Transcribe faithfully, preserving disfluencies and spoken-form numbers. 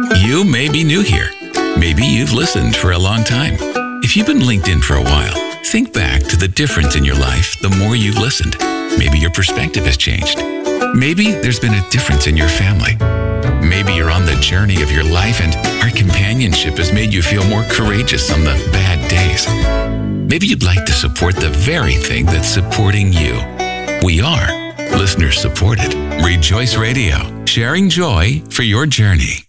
You may be new here. Maybe you've listened for a long time. If you've been linked in for a while, think back to the difference in your life the more you've listened. Maybe your perspective has changed. Maybe there's been a difference in your family. Maybe you're on the journey of your life and our companionship has made you feel more courageous on the bad days. Maybe you'd like to support the very thing that's supporting you. We are listener supported. Rejoice Radio, sharing joy for your journey.